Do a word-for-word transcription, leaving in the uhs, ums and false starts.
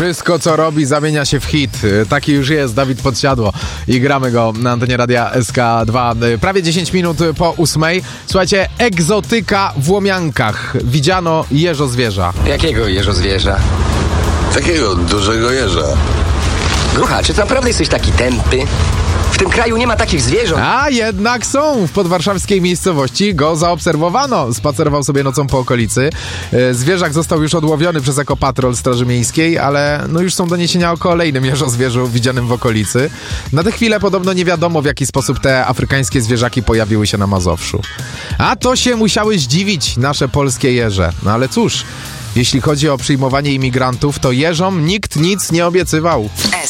Wszystko, co robi, zamienia się w hit. Taki już jest Dawid Podsiadło i gramy go na antenie Radia S K dwa. Prawie dziesięć minut po ósmej. Słuchajcie, egzotyka w Łomiankach. Widziano jeżozwierza. Jakiego jeżozwierza? Takiego dużego jeża. Grucha, czy ty naprawdę jesteś taki tępy? W tym kraju nie ma takich zwierząt. A jednak są. W podwarszawskiej miejscowości go zaobserwowano. Spacerował sobie nocą po okolicy. Zwierzak został już odłowiony przez ekopatrol Straży Miejskiej, ale no już są doniesienia o kolejnym jeżozwierzu widzianym w okolicy. Na tę chwilę podobno nie wiadomo, w jaki sposób te afrykańskie zwierzaki pojawiły się na Mazowszu. A to się musiały zdziwić nasze polskie jeże. No ale cóż, jeśli chodzi o przyjmowanie imigrantów, to jeżom nikt nic nie obiecywał.